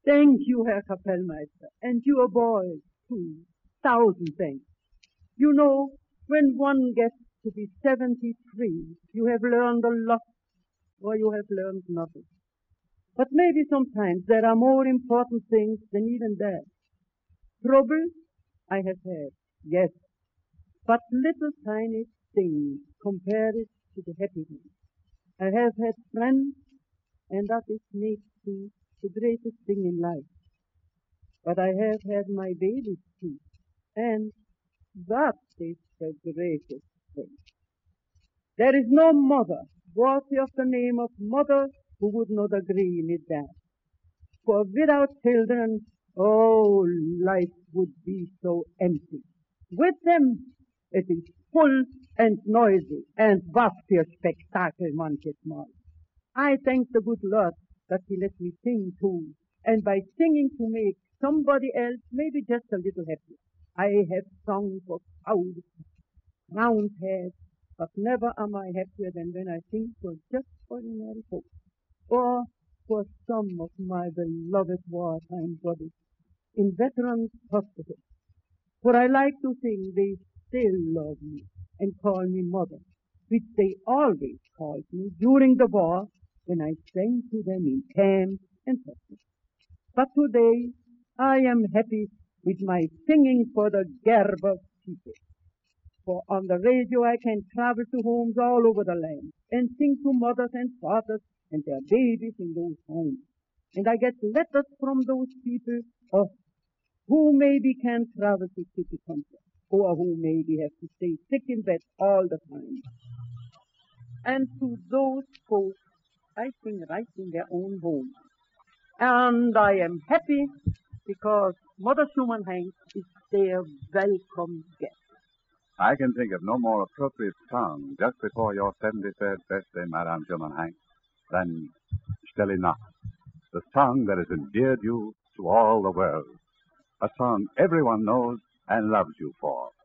Thank you, Herr Kapellmeister, and your boys, too. 1,000 thanks. You know, when one gets to be 73, you have learned a lot, or you have learned nothing. But maybe sometimes there are more important things than even that. Trouble I have had, yes, but little tiny things compared to the happiness. I have had friends, and that is makes me the greatest thing in life. But I have had my babies too, and that is the greatest thing. There is no mother worthy of the name of mother who would not agree with that. For without children, oh, life would be so empty. With them, it is full and noisy, and was für Spektakel manches Mal. I thank the good Lord that He let me sing too, and by singing to make somebody else maybe just a little happier. I have sung for thousands, round heads, but never am I happier than when I sing for just ordinary folks, or for some of my beloved wartime brothers in Veterans Hospital. For I like to think they still love me and call me mother, which they always called me during the war when I sang to them in camp and hospital. But today I am happy with my singing for the Gerber people. For on the radio I can travel to homes all over the land and sing to mothers and fathers and their babies in those homes. And I get letters from those people who maybe can travel to city country, or who maybe have to stay sick in bed all the time. And to those folks, I sing right in their own home. And I am happy because Mother Schumann Hank is their welcome guest. I can think of no more appropriate song just before your 73rd birthday, Madame Schumann Hank, than Stille Nacht, the song that has endeared you to all the world, a song everyone knows and loves you for.